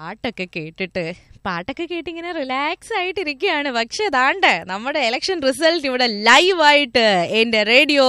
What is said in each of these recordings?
പാട്ടൊക്കെ കേട്ടിങ്ങനെ റിലാക്സ് ആയിട്ടിരിക്കുകയാണ്. പക്ഷെ അതാണ്ട് നമ്മുടെ ഇലക്ഷൻ റിസൾട്ട് ഇവിടെ ലൈവായിട്ട് എൻ്റെ റേഡിയോ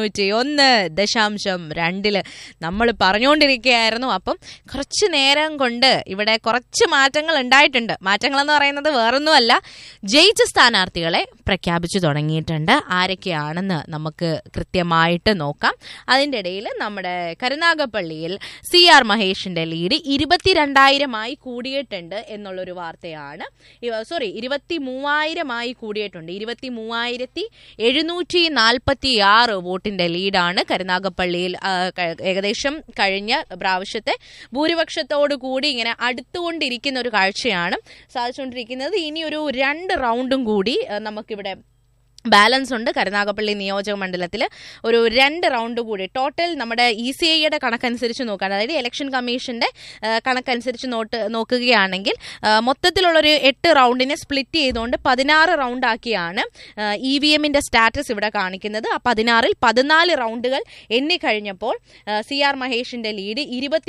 91.2 നമ്മൾ പറഞ്ഞുകൊണ്ടിരിക്കുകയായിരുന്നു. അപ്പം കുറച്ച് നേരം കൊണ്ട് ഇവിടെ കുറച്ച് മാറ്റങ്ങൾ ഉണ്ടായിട്ടുണ്ട്. മാറ്റങ്ങളെന്ന് പറയുന്നത് വേറൊന്നുമല്ല, ജയിച്ച സ്ഥാനാർത്ഥികളെ പ്രഖ്യാപിച്ചു തുടങ്ങിയിട്ടുണ്ട്. ആരൊക്കെയാണെന്ന് നമുക്ക് കൃത്യമായിട്ട് നോക്കാം. അതിൻ്റെ ഇടയിൽ നമ്മുടെ കരുനാഗപ്പള്ളിയിൽ CR മഹേഷിന്റെ ലീഡ് 22,000 കൂടിയിട്ടുണ്ട് എന്നുള്ളൊരു വാർത്തയാണ്. 23,000 കൂടിയിട്ടുണ്ട്. 23,746 വോട്ടിന്റെ ലീഡാണ് കരുനാഗപ്പള്ളിയിൽ. ഏകദേശം കഴിഞ്ഞ പ്രാവശ്യത്തെ ഭൂരിപക്ഷത്തോടു കൂടി ഇങ്ങനെ അടുത്തുകൊണ്ടിരിക്കുന്ന ഒരു കാഴ്ചയാണ് സാധിച്ചുകൊണ്ടിരിക്കുന്നത്. ഇനി ഒരു 2 റൗണ്ടും കൂടി നമുക്കിവിടെ ബാലൻസ് ഉണ്ട്. കരുനാഗപ്പള്ളി നിയോജക മണ്ഡലത്തിൽ ഒരു 2 റൗണ്ട് കൂടി ടോട്ടൽ നമ്മുടെ ECIയുടെ കണക്കനുസരിച്ച് നോക്കുകയാണ്, അതായത് ഇലക്ഷൻ കമ്മീഷന്റെ കണക്കനുസരിച്ച് നോക്കുകയാണെങ്കിൽ മൊത്തത്തിലുള്ളൊരു 8 റൗണ്ടിനെ സ്പ്ലിറ്റ് ചെയ്തുകൊണ്ട് 16 റൗണ്ട് ആക്കിയാണ് EVMന്റെ സ്റ്റാറ്റസ് ഇവിടെ കാണിക്കുന്നത്. ആ 16-ൽ 14 റൗണ്ടുകൾ എണ്ണിക്കഴിഞ്ഞപ്പോൾ CR മഹേഷിന്റെ ലീഡ്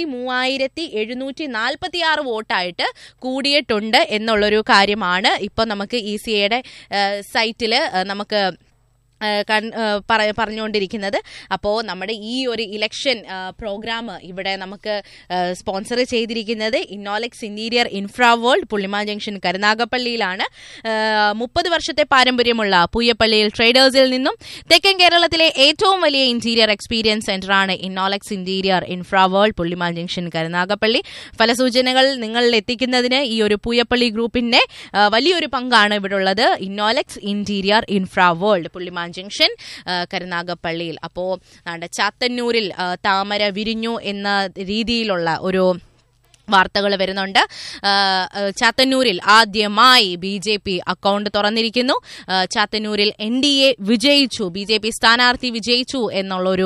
23,746 വോട്ടായിട്ട് കൂടിയിട്ടുണ്ട് എന്നുള്ളൊരു കാര്യമാണ് ഇപ്പോൾ നമുക്ക് ECIയുടെ സൈറ്റിൽ നമുക്ക് പറഞ്ഞുകൊണ്ടിരിക്കുന്നത്. അപ്പോൾ നമ്മുടെ ഈ ഒരു ഇലക്ഷൻ പ്രോഗ്രാം ഇവിടെ നമുക്ക് സ്പോൺസർ ചെയ്തിരിക്കുന്നത് ഇന്നോലെക്സ് ഇന്റീരിയർ ഇൻഫ്രാ വേൾഡ് പുള്ളിമാൻ ജംഗ്ഷൻ കരുനാഗപ്പള്ളിയിലാണ്. 30 വർഷത്തെ പാരമ്പര്യമുള്ള പൂയപ്പള്ളിയിൽ ട്രേഡേഴ്സിൽ നിന്നും തെക്കൻ കേരളത്തിലെ ഏറ്റവും വലിയ interior experience സെന്ററാണ് ഇന്നോലെക്സ് interior infra world പുള്ളിമാൻ junction Karunagappally. ഫലസൂചനകൾ നിങ്ങളിൽ എത്തിക്കുന്നതിന് ഈ ഒരു പൂയപ്പള്ളി ഗ്രൂപ്പിന്റെ വലിയൊരു പങ്കാണ് ഇവിടെ ഉള്ളത്. ഇന്നോലെക്സ് ഇന്റീരിയർ ഇൻഫ്രാ വേൾഡ് പുള്ളിമാൻ ജംഗ്ഷൻ കരുനാഗപ്പള്ളിയിൽ. അപ്പോൾ ചാത്തന്നൂരിൽ താമര വിരിഞ്ഞു എന്ന രീതിയിലുള്ള ഒരു വാർത്തകൾ വരുന്നുണ്ട്. ചാത്തന്നൂരിൽ ആദ്യമായി BJP അക്കൗണ്ട് തുറന്നിരിക്കുന്നു. ചാത്തന്നൂരിൽ NDA വിജയിച്ചു, BJP സ്ഥാനാർത്ഥി വിജയിച്ചു എന്നുള്ളൊരു